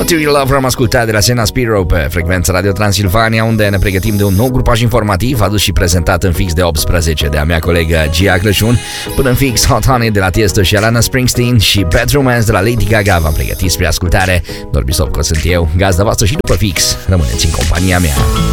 Material Love am ascultat de la Sena Spiro pe frecvența Radio Transilvania, unde ne pregătim de un nou grupaj informativ adus și prezentat în fix de 18 de a mea colegă Gia Crăciun. Până în fix, Hot Honey de la Tiesto și Alana Springsteen și Bad Romance de la Lady Gaga v-am pregătit spre ascultare. Norbi Sopco sunt eu, gazda voastră și după fix rămâneți în compania mea.